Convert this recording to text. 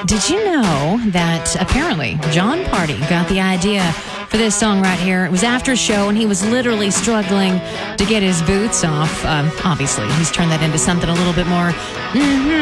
Did you know that apparently John Party got the idea for this song right here? It was after a show, and he was literally struggling to get his boots off. Obviously, he's turned that into something a little bit more